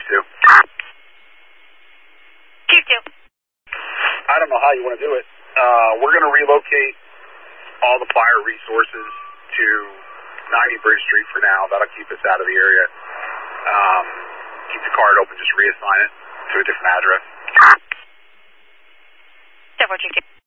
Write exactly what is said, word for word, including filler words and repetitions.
two. Chief two. I don't know how you want to do it. Uh, we're going to relocate all the fire resources to ninety Bridge Street for now. That'll keep us out of the area. Um, keep the card open, just reassign it to a different address. Several Chief two.